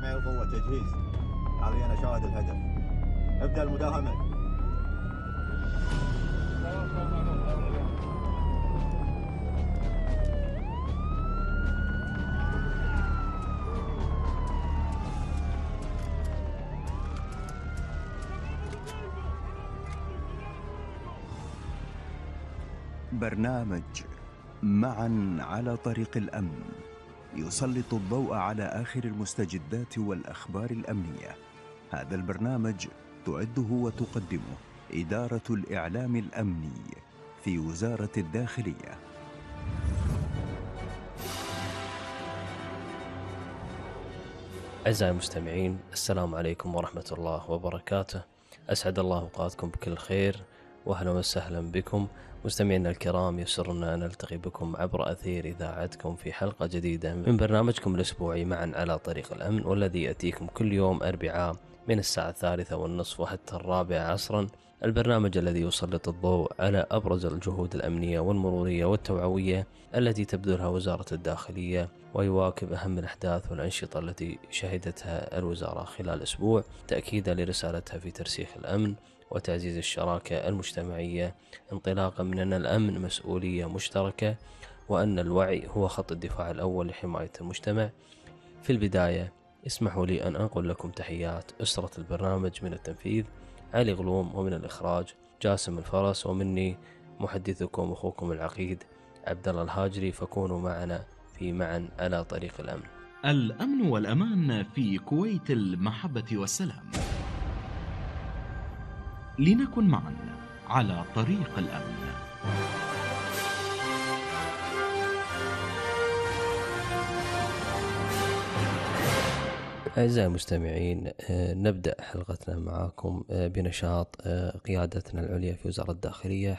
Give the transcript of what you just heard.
جميع القوة تجهيز. علينا شاهد الهدف. ابدأ المداهمة. برنامج معا على طريق الأمن يسلط الضوء على آخر المستجدات والأخبار الأمنية. هذا البرنامج تعده وتقدمه إدارة الإعلام الأمني في وزارة الداخلية. أعزائي المستمعين، السلام عليكم ورحمة الله وبركاته. أسعد الله أوقاتكم بكل خير، وأهلا وسهلا بكم مستمعينا الكرام. يسرنا أن نلتقي بكم عبر أثير إذاعتكم في حلقة جديدة من برنامجكم الأسبوعي معا على طريق الأمن، والذي يأتيكم كل يوم أربعاء من الساعة 3:30 وحتى 4 عصرا. البرنامج الذي يسلط الضوء على أبرز الجهود الأمنية والمرورية والتوعوية التي تبذلها وزارة الداخلية، ويواكب أهم الأحداث والأنشطة التي شهدتها الوزارة خلال أسبوع، تأكيدا لرسالتها في ترسيخ الأمن وتعزيز الشراكة المجتمعية، انطلاقا من أن الأمن مسؤولية مشتركة، وأن الوعي هو خط الدفاع الأول لحماية المجتمع. في البداية اسمحوا لي أن أنقل لكم تحيات أسرة البرنامج. من التنفيذ علي غلوم، ومن الإخراج جاسم الفرس، ومني محدثكم أخوكم العقيد عبد الله الهاجري. فكونوا معنا في معا على طريق الأمن. الأمن والأمان في كويت المحبة والسلام. لنكن معا على طريق الأمن. أعزائي المستمعين، نبدأ حلقتنا معكم بنشاط قيادتنا العليا في وزارة الداخلية